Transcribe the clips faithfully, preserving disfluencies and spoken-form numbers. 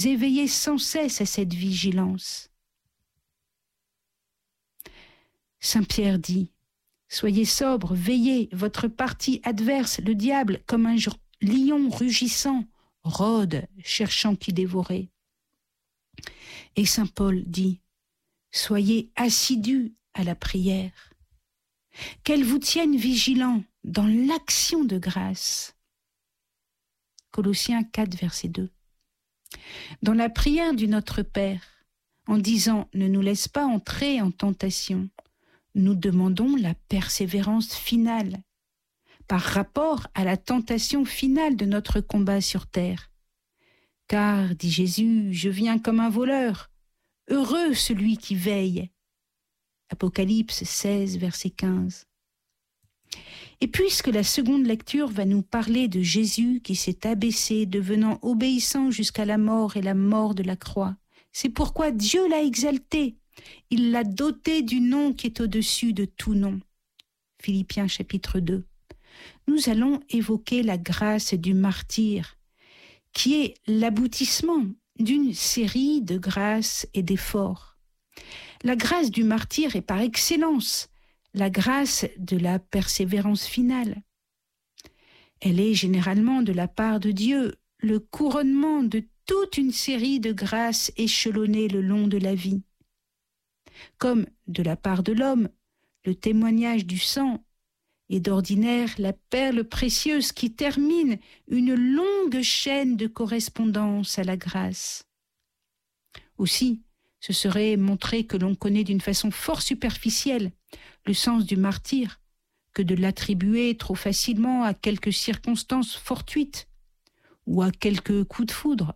éveillez sans cesse à cette vigilance. Saint Pierre dit, « Soyez sobres, veillez, votre parti adverse, le diable, comme un lion rugissant, rôde, cherchant qui dévorer. » Et Saint Paul dit, « Soyez assidus à la prière, qu'elle vous tienne vigilants dans l'action de grâce. » Colossiens quatre, verset deux. Dans la prière du Notre Père, en disant « Ne nous laisse pas entrer en tentation », nous demandons la persévérance finale, par rapport à la tentation finale de notre combat sur terre. Car, dit Jésus, je viens comme un voleur, heureux celui qui veille. Apocalypse seize, verset quinze. Et puisque la seconde lecture va nous parler de Jésus qui s'est abaissé, devenant obéissant jusqu'à la mort et la mort de la croix, c'est pourquoi Dieu l'a exalté. Il l'a doté du nom qui est au-dessus de tout nom. Philippiens chapitre deux. Nous allons évoquer la grâce du martyr, qui est l'aboutissement d'une série de grâces et d'efforts. La grâce du martyr est par excellence la grâce de la persévérance finale. Elle est généralement de la part de Dieu le couronnement de toute une série de grâces échelonnées le long de la vie. Comme de la part de l'homme, le témoignage du sang est d'ordinaire la perle précieuse qui termine une longue chaîne de correspondance à la grâce. Aussi, ce serait montrer que l'on connaît d'une façon fort superficielle le sens du martyr que de l'attribuer trop facilement à quelques circonstances fortuites ou à quelques coups de foudre.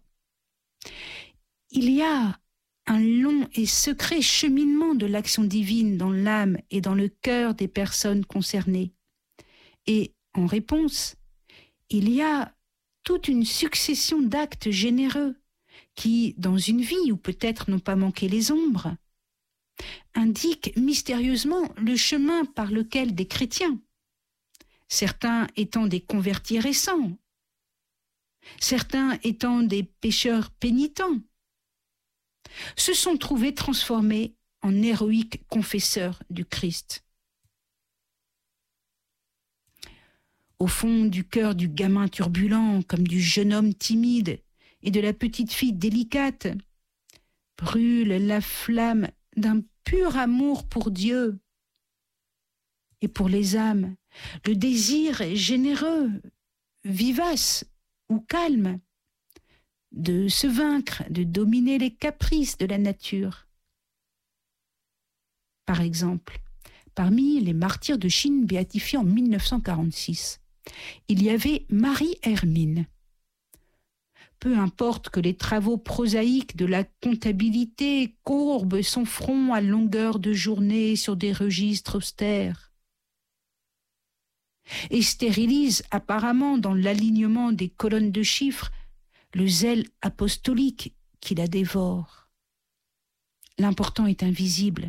Il y a un long et secret cheminement de l'action divine dans l'âme et dans le cœur des personnes concernées. Et en réponse, il y a toute une succession d'actes généreux qui, dans une vie où peut-être n'ont pas manqué les ombres, indiquent mystérieusement le chemin par lequel des chrétiens, certains étant des convertis récents, certains étant des pécheurs pénitents, se sont trouvés transformés en héroïques confesseurs du Christ. Au fond du cœur du gamin turbulent, comme du jeune homme timide et de la petite fille délicate, brûle la flamme d'un pur amour pour Dieu et pour les âmes, le désir généreux, vivace ou calme, de se vaincre, de dominer les caprices de la nature. Par exemple, parmi les martyrs de Chine béatifiés en mille neuf cent quarante-six, il y avait Marie-Hermine. Peu importe que les travaux prosaïques de la comptabilité courbent son front à longueur de journée sur des registres austères et stérilisent apparemment dans l'alignement des colonnes de chiffres le zèle apostolique qui la dévore. L'important est invisible.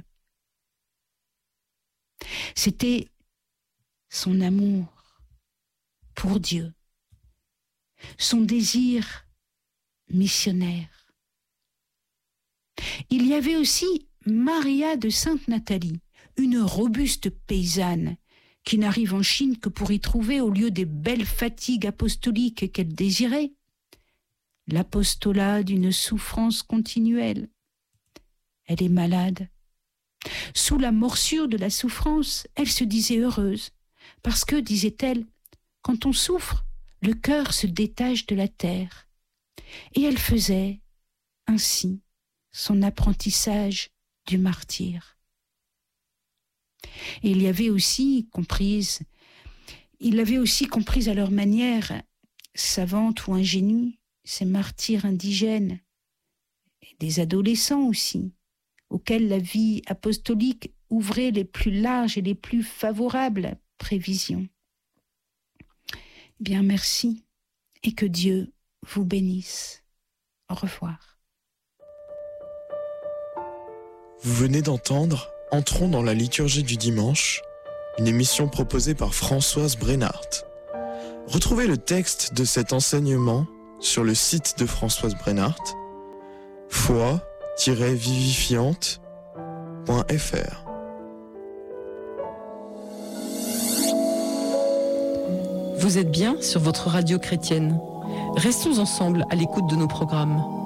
C'était son amour pour Dieu, son désir missionnaire. Il y avait aussi Maria de Sainte-Nathalie, une robuste paysanne qui n'arrive en Chine que pour y trouver, au lieu des belles fatigues apostoliques qu'elle désirait, l'apostolat d'une souffrance continuelle. Elle est malade. Sous la morsure de la souffrance, elle se disait heureuse, parce que, disait-elle, quand on souffre, le cœur se détache de la terre. Et elle faisait ainsi son apprentissage du martyr. Et il y avait aussi comprise, il avait aussi comprise à leur manière, savante ou ingénue, ces martyrs indigènes, et des adolescents aussi, auxquels la vie apostolique ouvrait les plus larges et les plus favorables prévisions. Bien, merci, et que Dieu vous bénisse. Au revoir. Vous venez d'entendre Entrons dans la liturgie du dimanche, une émission proposée par Françoise Brennart. Retrouvez le texte de cet enseignement sur le site de Françoise Brennart, foi tiret vivifiante point f r. Vous êtes bien sur votre radio chrétienne. Restons ensemble à l'écoute de nos programmes.